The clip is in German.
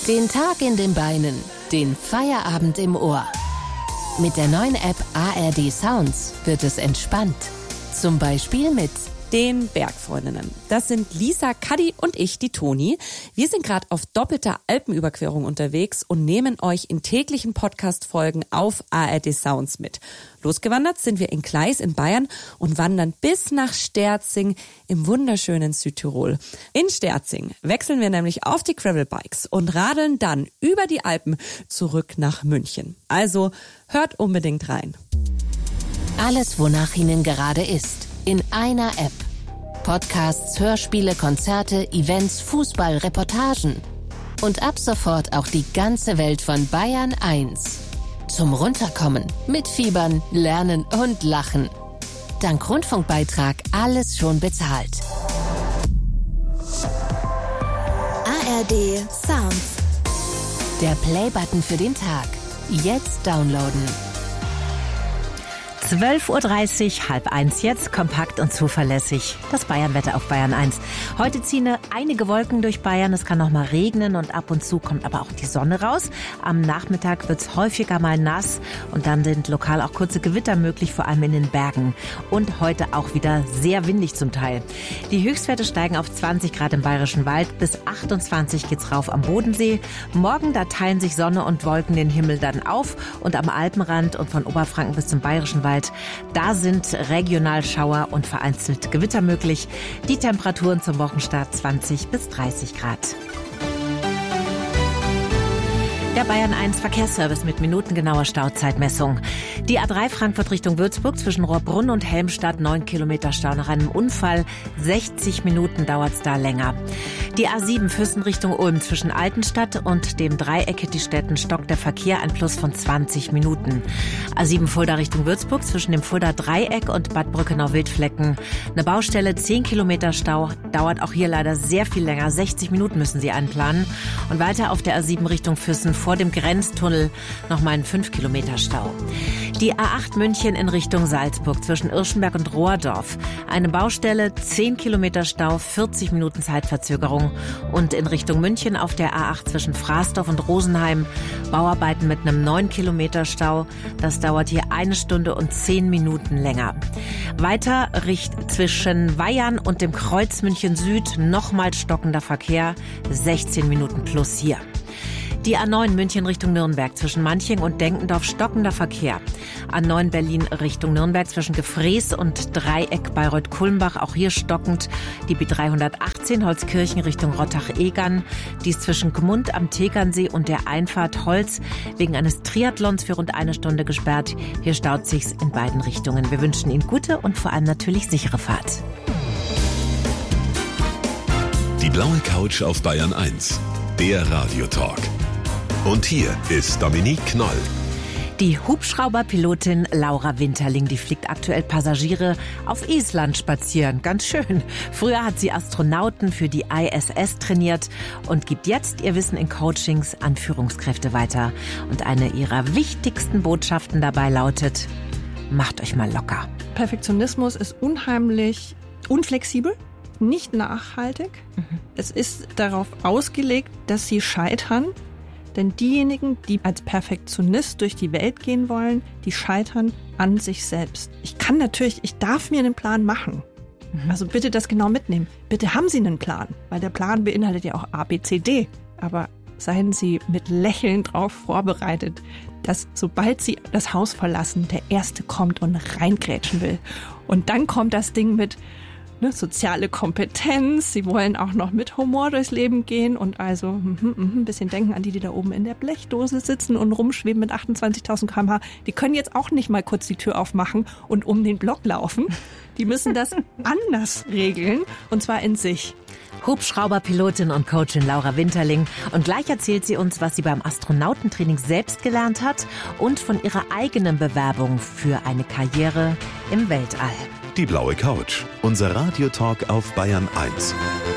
Den Tag in den Beinen, den Feierabend im Ohr. Mit der neuen App ARD Sounds wird es entspannt. Zum Beispiel mit den Bergfreundinnen. Das sind Lisa, Kadi und ich, die Toni. Wir sind gerade auf doppelter Alpenüberquerung unterwegs und nehmen euch in täglichen Podcast-Folgen auf ARD Sounds mit. Losgewandert sind wir in Gleis in Bayern und wandern bis nach Sterzing im wunderschönen Südtirol. In Sterzing wechseln wir nämlich auf die Gravelbikes und radeln dann über die Alpen zurück nach München. Also hört unbedingt rein. Alles, wonach Ihnen gerade ist, in einer App. Podcasts, Hörspiele, Konzerte, Events, Fußball, Reportagen. Und ab sofort auch die ganze Welt von Bayern 1. Zum Runterkommen, mitfiebern, lernen und lachen. Dank Rundfunkbeitrag alles schon bezahlt. ARD Sounds. Der Play-Button für den Tag. Jetzt downloaden. 12.30 Uhr, 12:30 jetzt, kompakt und zuverlässig. Das Bayernwetter auf Bayern 1. Heute ziehen einige Wolken durch Bayern, es kann noch mal regnen und ab und zu kommt aber auch die Sonne raus. Am Nachmittag wird es häufiger mal nass und dann sind lokal auch kurze Gewitter möglich, vor allem in den Bergen. Und heute auch wieder sehr windig zum Teil. Die Höchstwerte steigen auf 20 Grad im Bayerischen Wald, bis 28 geht's rauf am Bodensee. Morgen, da teilen sich Sonne und Wolken den Himmel dann auf und am Alpenrand und von Oberfranken bis zum Bayerischen Wald, da sind regional Schauer und vereinzelt Gewitter möglich. Die Temperaturen zum Wochenstart 20 bis 30 Grad. Der Bayern 1 Verkehrsservice mit minutengenauer Stauzeitmessung. Die A3 Frankfurt Richtung Würzburg zwischen Rohrbrunn und Helmstadt 9 Kilometer Stau nach einem Unfall. 60 Minuten dauert's da länger. Die A7 Füssen Richtung Ulm zwischen Altenstadt und dem Dreieck Hettistetten stockt der Verkehr, ein Plus von 20 Minuten. A7 Fulda Richtung Würzburg zwischen dem Fulda Dreieck und Bad Brückenau-Wildflecken. Eine Baustelle, 10 Kilometer Stau, dauert auch hier leider sehr viel länger. 60 Minuten müssen Sie einplanen. Und weiter auf der A7 Richtung Füssen vor dem Grenztunnel nochmal ein 5 Kilometer Stau. Die A8 München in Richtung Salzburg zwischen Irschenberg und Rohrdorf. Eine Baustelle, 10 Kilometer Stau, 40 Minuten Zeitverzögerung. Und in Richtung München auf der A8 zwischen Fraßdorf und Rosenheim Bauarbeiten mit einem 9 Kilometer Stau. Das dauert hier 1 Stunde und 10 Minuten länger. Weiter zwischen Weyern und dem Kreuz München Süd nochmal stockender Verkehr, 16 Minuten plus hier. Die A9 München Richtung Nürnberg zwischen Manching und Denkendorf stockender Verkehr. A9 Berlin Richtung Nürnberg zwischen Gefrees und Dreieck Bayreuth-Kulmbach, auch hier stockend. Die B318 Holzkirchen Richtung Rottach-Egern. Die ist zwischen Gmund am Tegernsee und der Einfahrt Holz wegen eines Triathlons für rund 1 Stunde gesperrt. Hier staut sich's in beiden Richtungen. Wir wünschen Ihnen gute und vor allem natürlich sichere Fahrt. Die blaue Couch auf Bayern 1. Der Radiotalk. Und hier ist Dominique Knoll. Die Hubschrauberpilotin Laura Winterling, die fliegt aktuell Passagiere auf Island spazieren. Ganz schön. Früher hat sie Astronauten für die ISS trainiert und gibt jetzt ihr Wissen in Coachings an Führungskräfte weiter. Und eine ihrer wichtigsten Botschaften dabei lautet: Macht euch mal locker. Perfektionismus ist unheimlich unflexibel, nicht nachhaltig. Es ist darauf ausgelegt, dass sie scheitern. Denn diejenigen, die als Perfektionist durch die Welt gehen wollen, die scheitern an sich selbst. Ich darf mir einen Plan machen. Also bitte das genau mitnehmen. Bitte haben Sie einen Plan, weil der Plan beinhaltet ja auch A, B, C, D. Aber seien Sie mit Lächeln drauf vorbereitet, dass sobald Sie das Haus verlassen, der Erste kommt und reingrätschen will. Und dann kommt das Ding mit soziale Kompetenz, sie wollen auch noch mit Humor durchs Leben gehen und also ein bisschen denken an die da oben in der Blechdose sitzen und rumschweben mit 28.000 km/h. Die können jetzt auch nicht mal kurz die Tür aufmachen und um den Block laufen. Die müssen das anders regeln und zwar in sich. Hubschrauberpilotin und Coachin Laura Winterling. Und gleich erzählt sie uns, was sie beim Astronautentraining selbst gelernt hat und von ihrer eigenen Bewerbung für eine Karriere im Weltall. Die blaue Couch. Unser Radiotalk auf Bayern 1.